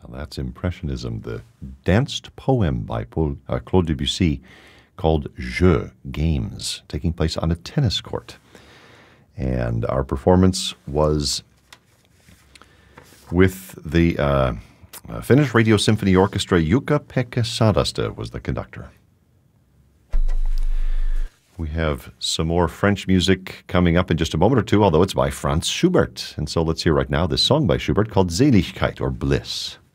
That's Impressionism, the danced poem by Claude Debussy called Jeux, Games, taking place on a tennis court. And our performance was with the Finnish Radio Symphony Orchestra. Jukka-Pekka Saraste was the conductor. We have some more French music coming up in just a moment or two, although it's by Franz Schubert. And so let's hear right now this song by Schubert called Seligkeit, or Bliss.